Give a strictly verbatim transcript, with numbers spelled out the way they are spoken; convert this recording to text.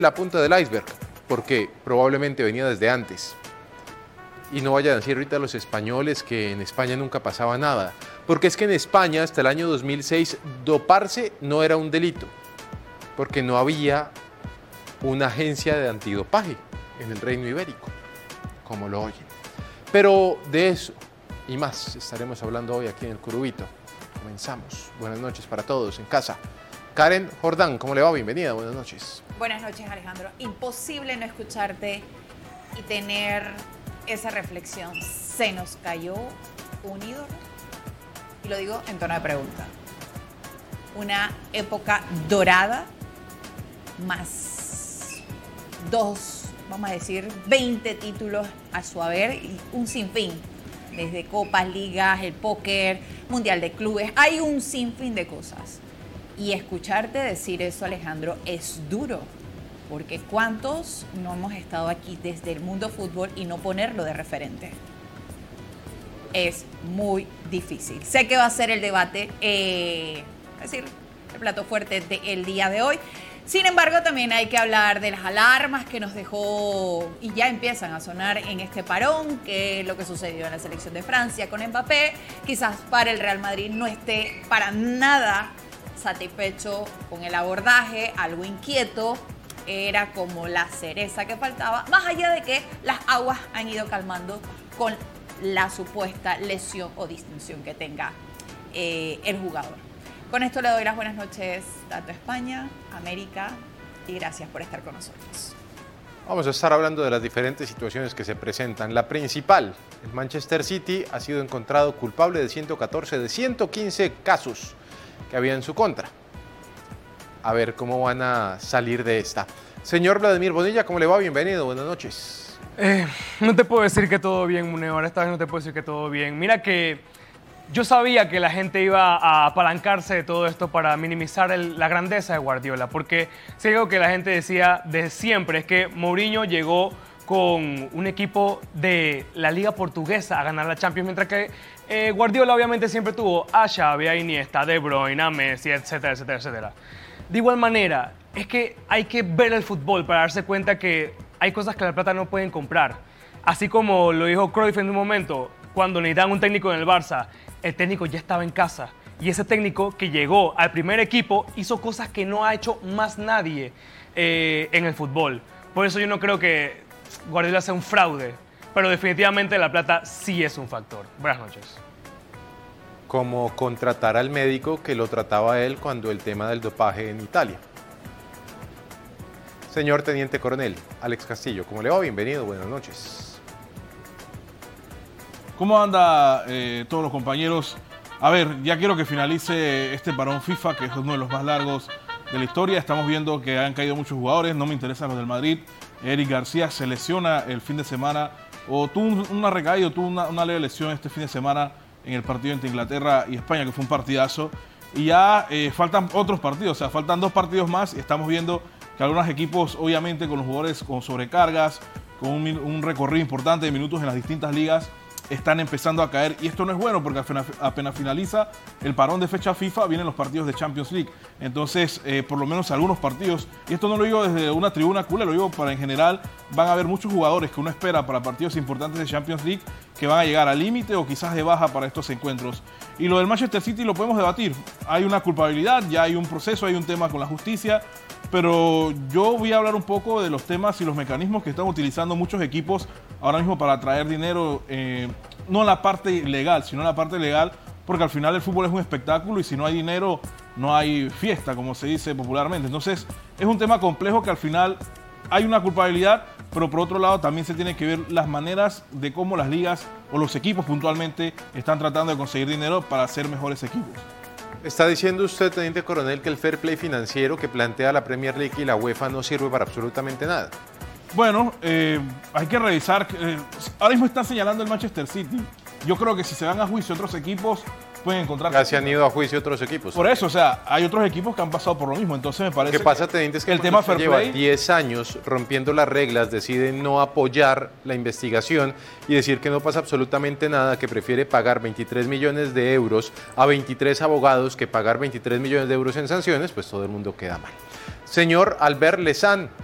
la punta del iceberg, porque probablemente venía desde antes. Y no vayan a decir ahorita a los españoles que en España nunca pasaba nada, porque es que en España hasta el año dos mil seis doparse no era un delito, porque no había una agencia de antidopaje en el Reino Ibérico, como lo oyen. Pero de eso y más estaremos hablando hoy aquí en el Curubito. Comenzamos. Buenas noches para todos en casa. Karen Jordán, ¿cómo le va? Bienvenida, buenas noches. Buenas noches, Alejandro. Imposible no escucharte y tener esa reflexión. Se nos cayó un ídolo, y lo digo en tono de pregunta. Una época dorada, más dos, vamos a decir, veinte títulos a su haber y un sinfín, desde copas, ligas, el póker, mundial de clubes, hay un sinfín de cosas. Y escucharte decir eso, Alejandro, es duro, porque ¿cuántos no hemos estado aquí desde el mundo fútbol y no ponerlo de referente? Es muy difícil. Sé que va a ser el debate, eh, es decir, el plato fuerte del día de hoy. Sin embargo, también hay que hablar de las alarmas que nos dejó y ya empiezan a sonar en este parón, que es lo que sucedió en la selección de Francia con Mbappé. Quizás para el Real Madrid no esté para nada satisfecho con el abordaje, algo inquieto, era como la cereza que faltaba, más allá de que las aguas han ido calmando con la supuesta lesión o distinción que tenga eh, el jugador. Con esto le doy las buenas noches tanto a España, América, y gracias por estar con nosotros. Vamos a estar hablando de las diferentes situaciones que se presentan. La principal, el Manchester City ha sido encontrado culpable de ciento catorce de ciento quince casos que había en su contra. A ver cómo van a salir de esta. Señor Vladimir Bonilla, ¿cómo le va? Bienvenido, buenas noches. Eh, no te puedo decir que todo bien, Muneo, ahora esta vez no te puedo decir que todo bien. Mira que yo sabía que la gente iba a apalancarse de todo esto para minimizar el, la grandeza de Guardiola, porque si algo que la gente decía de siempre es que Mourinho llegó con un equipo de la Liga Portuguesa a ganar la Champions, mientras que eh, Guardiola obviamente siempre tuvo a Xavi, a Iniesta, a De Bruyne, a Messi, etcétera, etcétera, etcétera. De igual manera, es que hay que ver el fútbol para darse cuenta que hay cosas que la plata no pueden comprar. Así como lo dijo Cruyff en un momento, cuando necesitaban un técnico en el Barça, el técnico ya estaba en casa. Y ese técnico que llegó al primer equipo hizo cosas que no ha hecho más nadie eh, en el fútbol. Por eso yo no creo que Guardiola sea un fraude, pero definitivamente la plata sí es un factor. Buenas noches. Como contratar al médico que lo trataba él cuando el tema del dopaje en Italia. Señor Teniente Coronel Alex Castillo, ¿cómo le va? Bienvenido, buenas noches. ¿Cómo anda eh, todos los compañeros? A ver, ya quiero que finalice este parón FIFA, que es uno de los más largos de la historia. Estamos viendo que han caído muchos jugadores, no me interesan los del Madrid. Eric García se lesiona el fin de semana, o tuvo una recaída, tuvo una, una leve lesión este fin de semana en el partido entre Inglaterra y España, que fue un partidazo. Y ya eh, faltan otros partidos, o sea, faltan dos partidos más y estamos viendo que algunos equipos, obviamente, con los jugadores con sobrecargas, con un, un recorrido importante de minutos en las distintas ligas, están empezando a caer, y esto no es bueno porque apenas finaliza el parón de fecha FIFA vienen los partidos de Champions League. Entonces, eh, por lo menos algunos partidos, y esto no lo digo desde una tribuna culé, lo digo para en general, van a haber muchos jugadores que uno espera para partidos importantes de Champions League que van a llegar al límite o quizás de baja para estos encuentros. Y lo del Manchester City lo podemos debatir. Hay una culpabilidad, ya hay un proceso, hay un tema con la justicia, pero yo voy a hablar un poco de los temas y los mecanismos que están utilizando muchos equipos ahora mismo para atraer dinero, eh, no en la parte legal, sino en la parte legal, porque al final el fútbol es un espectáculo y si no hay dinero, no hay fiesta, como se dice popularmente. Entonces, es un tema complejo que al final hay una culpabilidad, pero por otro lado también se tienen que ver las maneras de cómo las ligas o los equipos puntualmente están tratando de conseguir dinero para ser mejores equipos. ¿Está diciendo usted, Teniente Coronel, que el fair play financiero que plantea la Premier League y la UEFA no sirve para absolutamente nada? Bueno, eh, hay que revisar. Eh, ahora mismo están señalando el Manchester City. Yo creo que si se van a juicio otros equipos, pueden encontrar... Ya se han ido a juicio otros equipos. Por eso, o sea, hay otros equipos que han pasado por lo mismo. Entonces me parece ¿Qué pasa, Teniente? Es que el tema fair lleva play diez años rompiendo las reglas, decide no apoyar la investigación y decir que no pasa absolutamente nada, que prefiere pagar veintitrés millones de euros a veintitrés abogados que pagar veintitrés millones de euros en sanciones, pues todo el mundo queda mal. Señor Albert Lezán,